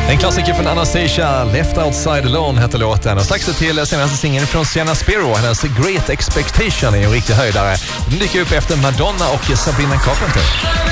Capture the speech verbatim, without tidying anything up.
En klassiker från Anastasia, Left Outside Alone heter låten. Och strax till senaste singeln från Sienna Spiro, hennes Great Expectation är en riktig höjdare. Den dyker upp efter Madonna och Sabrina Carpenter.